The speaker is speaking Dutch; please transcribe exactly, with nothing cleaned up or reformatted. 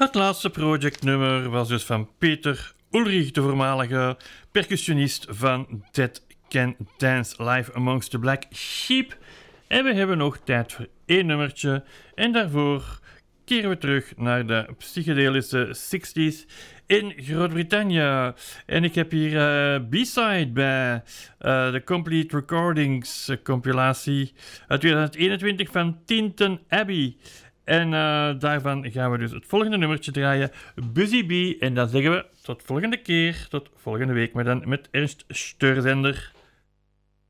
Het laatste projectnummer was dus van Peter Ulrich, de voormalige percussionist van Dead Can Dance Live Amongst the Black Sheep. En we hebben nog tijd voor één nummertje. En daarvoor keren we terug naar de psychedelische zestig's in Groot-Brittannië. En ik heb hier uh, B-side bij uh, de Complete Recordings uh, compilatie uit twintig eenentwintig van Tinton Abbey. En uh, daarvan gaan we dus het volgende nummertje draaien, Busy Bee. En dan zeggen we tot volgende keer, tot volgende week, maar dan met Ernst Steurzender.